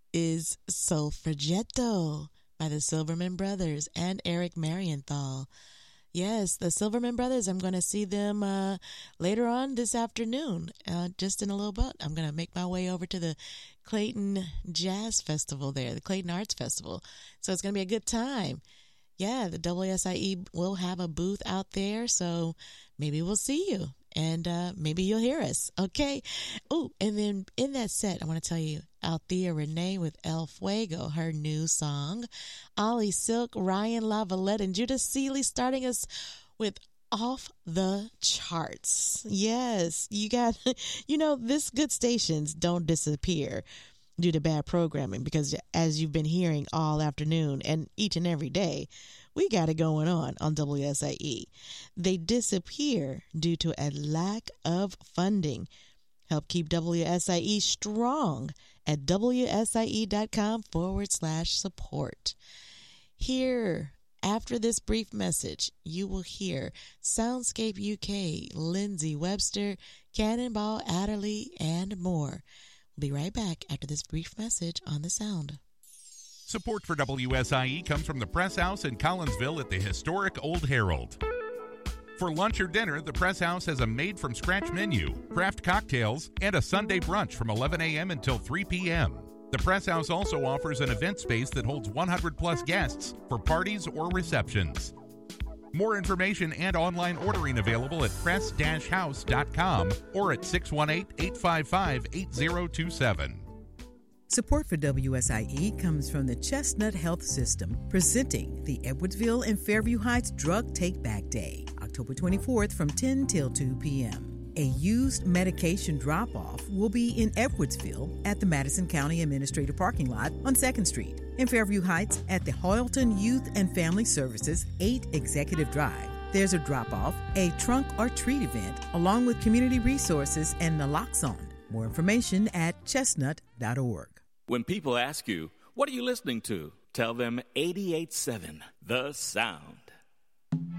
is Solfeggetto by the Silverman Brothers and Eric Marienthal. Yes, the Silverman Brothers, I'm going to see them later on this afternoon, just in a little bit. I'm going to make my way over to the Clayton Jazz Festival there, the Clayton Arts Festival. So it's going to be a good time. Yeah, the WSIE will have a booth out there, so maybe we'll see you. And maybe you'll hear us, okay? Oh, and then in that set, I want to tell you, Althea Renee with El Fuego, her new song. Ollie Silk, Ryan Lavalette, and Judah Seeley starting us with Off the Charts. Yes, you got, this good stations don't disappear due to bad programming, because as you've been hearing all afternoon and each and every day, we got it going on WSIE. They disappear due to a lack of funding. Help keep WSIE strong at WSIE.com/support. Here, after this brief message, you will hear Soundscape UK, Lindsay Webster, Cannonball Adderley, and more. We'll be right back after this brief message on The Sound. Support for WSIE comes from the Press House in Collinsville at the historic Old Herald. For lunch or dinner, the Press House has a made-from-scratch menu, craft cocktails, and a Sunday brunch from 11 a.m. until 3 p.m. The Press House also offers an event space that holds 100-plus guests for parties or receptions. More information and online ordering available at press-house.com or at 618-855-8027. Support for WSIE comes from the Chestnut Health System, presenting the Edwardsville and Fairview Heights Drug Take Back Day, October 24th from 10 till 2 p.m. A used medication drop-off will be in Edwardsville at the Madison County Administrative Parking Lot on 2nd Street. In Fairview Heights at the Hoyleton Youth and Family Services 8 Executive Drive. There's a drop-off, a trunk or treat event, along with community resources and naloxone. More information at chestnut.org. When people ask you, what are you listening to? Tell them 88.7 The Sound.